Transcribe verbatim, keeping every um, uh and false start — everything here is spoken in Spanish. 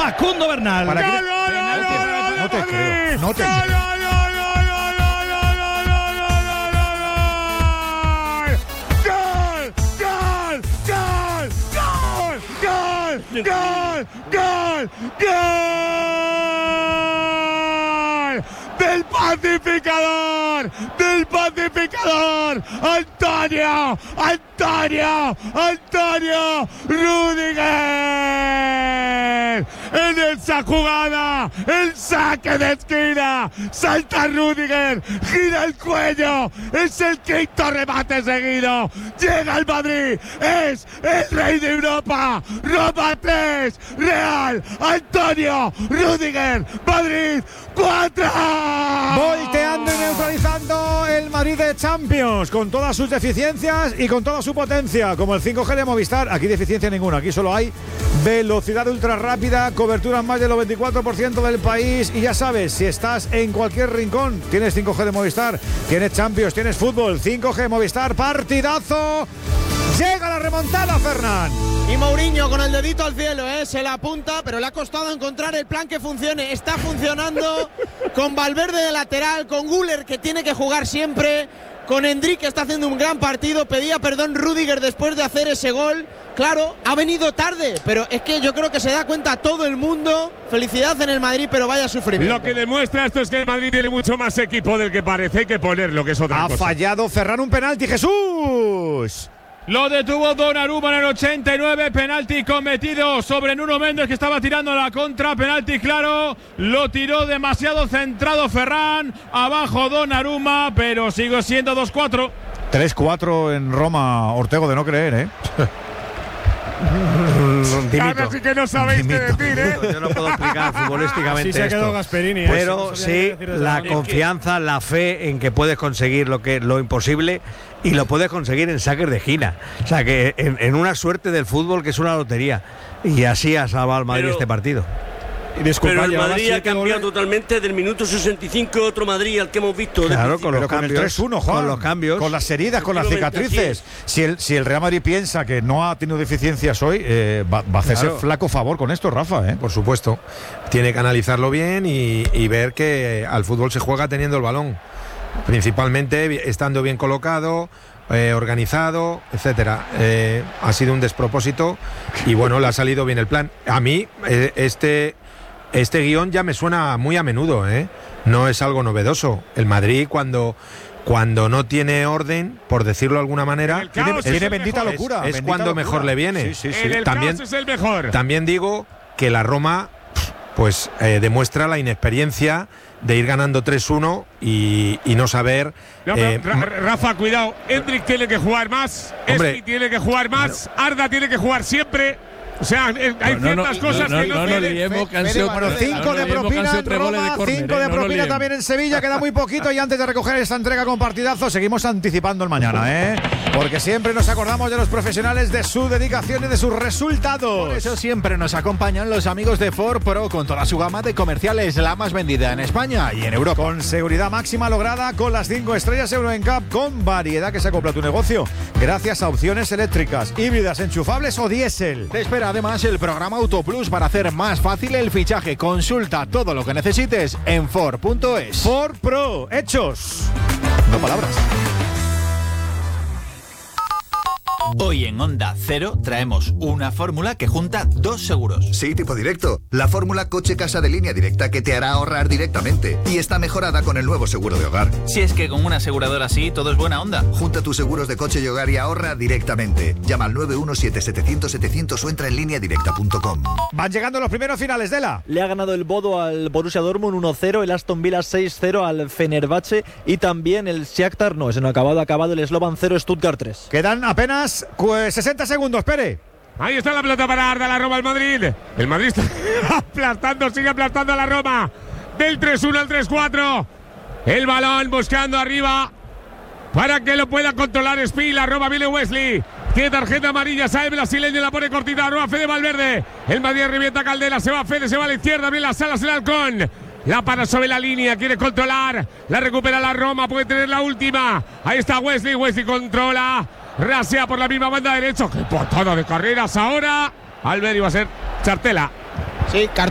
Facundo Bernal. Para que... ¡Gol, gol, no, gol, te, gol, no te gol, creo. No te gol, creo. gol, ¡Gol! ¡Gol! ¡Gol! ¡Del pacificador! ¡Del pacificador! ¡Antonio! ¡Antonio! ¡Antonio! ¡Rüdiger! En esa jugada, el saque de esquina, salta Rüdiger, gira el cuello, es el quinto remate seguido, llega al Madrid, es el rey de Europa, Roma tres, Real, Antonio, Rüdiger, Madrid cuatro. Volteando y neutralizando el Madrid de Champions, con todas sus deficiencias y con toda su potencia, como el cinco G de Movistar. Aquí deficiencia ninguna, aquí solo hay velocidad ultra rápida, cobertura en más del noventa y cuatro por ciento del país. Y ya sabes, si estás en cualquier rincón, tienes cinco G de Movistar, tienes Champions, tienes fútbol, cinco G Movistar, partidazo. Llega la remontada, Fernán. Y Mourinho con el dedito al cielo, ¿eh? Se la apunta, pero le ha costado encontrar el plan que funcione. Está funcionando con Valverde de lateral, con Güler, que tiene que jugar siempre, con Endrick, que está haciendo un gran partido. Pedía perdón Rüdiger después de hacer ese gol. Claro, ha venido tarde, pero es que yo creo que se da cuenta todo el mundo. Felicidad en el Madrid, pero vaya sufrimiento. Lo que demuestra esto es que el Madrid tiene mucho más equipo del que parece. Hay que ponerlo, que es otra Ha cosa. fallado Ferran un penalti, Jesús. Lo detuvo Donnarumma en el ochenta y nueve, penalti cometido sobre Nuno Méndez, que estaba tirando la contra, penalti claro, lo tiró demasiado centrado Ferran, abajo Donnarumma, pero sigue siendo dos cuatro. tres cuatro en Roma, Ortego, de no creer, ¿eh? Ahora sí que no sabéis qué decir, ¿eh? Yo no puedo explicar futbolísticamente Sí se ha quedado esto. Gasperini, ¿eh? Pero No sabía sí qué decir de la esa confianza, la fe en que puedes conseguir lo que lo imposible y lo puedes conseguir en saques de esquina. O sea que en, en una suerte del fútbol que es una lotería. Y así ha salvado al Madrid Pero- este partido. Y disculpa, Pero el llevaba Madrid ha siete cambiado goles. totalmente del minuto sesenta y cinco, otro Madrid al que hemos visto. de Claro, principio. con los Pero con el cambios. tres uno, Juan. Con los cambios. Con las heridas, con las Efectivamente, cicatrices. Si el, si el Real Madrid piensa que no ha tenido deficiencias hoy, eh, va, va a hacerse Claro. flaco favor con esto, Rafa, ¿eh? Por supuesto, tiene que analizarlo bien y, y ver que al fútbol se juega teniendo el balón, principalmente vi- estando bien colocado, eh, organizado, etcétera. Eh, ha sido un despropósito y bueno, le ha salido bien el plan. A mí eh, este este guión ya me suena muy a menudo, ¿eh? No es algo novedoso. El Madrid cuando cuando no tiene orden, por decirlo de alguna manera, El caos Tiene, es tiene el bendita mejor. locura. es bendita cuando locura. mejor le viene. Sí, sí, sí. En el También- caos es el mejor. También digo que la Roma pues eh, demuestra la inexperiencia de ir ganando tres uno y, y no saber. No, pero, eh, Ra- Rafa, cuidado. Endrick tiene que jugar más. Hombre. Espi tiene que jugar más. Arda tiene que jugar siempre. O sea, eh, hay No, no, ciertas no, cosas no, que no, no nos tienen. liemos, que han Fede, sido- bueno, no cinco nos de liemos, que han propina sido en tres goles de Roma, córner, cinco ¿eh? de No nos propina liemos. también en Sevilla, queda muy poquito y antes de recoger esta entrega con partidazo seguimos anticipando el mañana, ¿eh? Porque siempre nos acordamos de los profesionales, de su dedicación y de sus resultados. Por eso siempre nos acompañan los amigos de Ford Pro con toda su gama de comerciales, la más vendida en España y en Europa. Con seguridad máxima lograda, con las cinco estrellas Euro N C A P, con variedad que se acopla a tu negocio, gracias a opciones eléctricas, híbridas, enchufables o diésel. Te espera además el programa Auto Plus para hacer más fácil el fichaje. Consulta todo lo que necesites en Ford punto es. Ford Pro, hechos, no palabras. Hoy en Onda Cero traemos una fórmula que junta dos seguros. Sí, tipo directo. La fórmula coche-casa de línea directa que te hará ahorrar directamente. Y está mejorada con el nuevo seguro de hogar. Si es que con una aseguradora así todo es buena onda. Junta tus seguros de coche y hogar y ahorra directamente. Llama al nueve uno siete siete cero cero setecientos o entra en línea directa punto com. Van llegando los primeros finales de la. Le ha ganado el Bodo al Borussia Dortmund uno cero, el Aston Villa seis cero al Fenerbahce y también el Shakhtar, no, ese no ha acabado, ha acabado el Slovan cero, Stuttgart tres. Quedan apenas sesenta segundos, espere. Ahí está la pelota para Arda, la Roma al Madrid. El Madrid está aplastando, sigue aplastando a la Roma. Del tres uno al tres cuatro. El balón buscando arriba para que lo pueda controlar Spi. La Roma viene Wesley. Tiene tarjeta amarilla, sale el brasileño, la pone cortita. Arroba Fede Valverde. El Madrid revienta Caldera, se va Fede, se va a la izquierda. Viene las alas el halcón. La para sobre la línea, quiere controlar. La recupera la Roma, puede tener la última. Ahí está Wesley, Wesley controla. Rasea por la misma banda derecha. ¡Qué patada de carreras ahora! Albert iba a ser Chartela. Sí, cartón.